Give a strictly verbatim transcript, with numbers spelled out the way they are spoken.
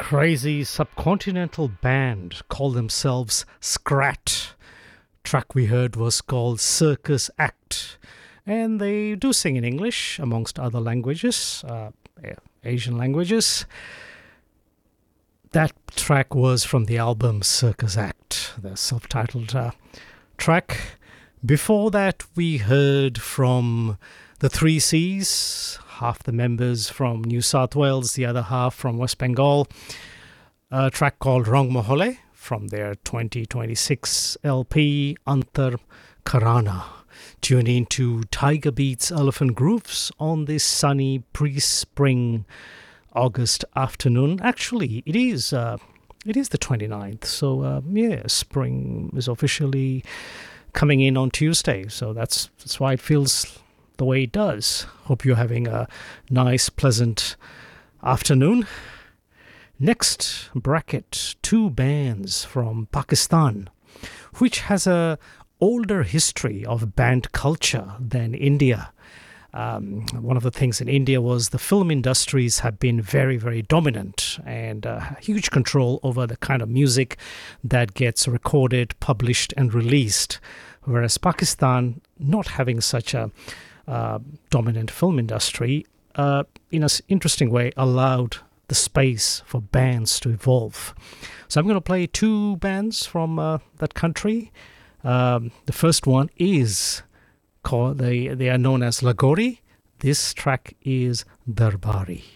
Crazy subcontinental band call themselves Scrat. Track we heard was called Circus Act, and they do sing in English amongst other languages, uh, Asian languages. That track was from the album Circus Act, the self-titled uh, track. Before that, we heard from the Three Seas, half the members from New South Wales, the other half from West Bengal. A track called Rang Mohole from their twenty twenty-six L P Antar Karana. Tune into Tiger Beats Elephant Grooves on this sunny pre-spring August afternoon. Actually, it is uh, it is the twenty-ninth, so uh, yeah, spring is officially coming in on Tuesday, so that's that's why it feels the way it does. Hope you're having a nice, pleasant afternoon. Next bracket, two bands from Pakistan, which has a older history of band culture than India. Um, one of the things in India was the film industries have been very, very dominant and uh, huge control over the kind of music that gets recorded, published, and released. Whereas Pakistan, not having such a uh, dominant film industry, uh, in an interesting way, allowed the space for bands to evolve. So I'm going to play two bands from uh, that country. Um, the first one is called, they, they are known as Lagori. This track is Darbari.